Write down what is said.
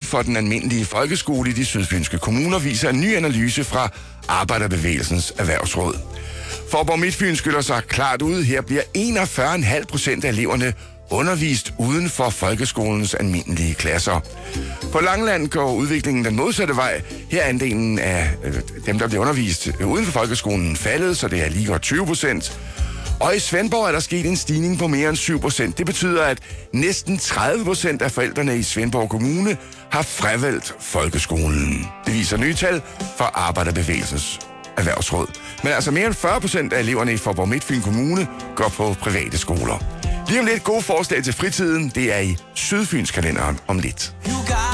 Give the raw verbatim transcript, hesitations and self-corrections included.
for den almindelige folkeskole i de sydfynske kommuner, viser en ny analyse fra Arbejderbevægelsens Erhvervsråd. Faaborg Midtfyn skiller sig klart ud. Her bliver enogfyrre komma fem procent af eleverne undervist uden for folkeskolens almindelige klasser. På Langeland går udviklingen den modsatte vej. Her er andelen af øh, dem, der bliver undervist uden for folkeskolen, faldet, så det er lige godt tyve procent. Og i Svendborg er der sket en stigning på mere end syv procent. Det betyder, at næsten tredive procent af forældrene i Svendborg Kommune har fravalgt folkeskolen. Det viser nye tal fra Arbejderbevægelsens Erhvervsråd. Men altså mere end fyrre procent af eleverne i Faaborg Midtfyn Kommune går på private skoler. Lige om lidt gode forslag til fritiden. Det er i Sydfyns kalenderen om lidt.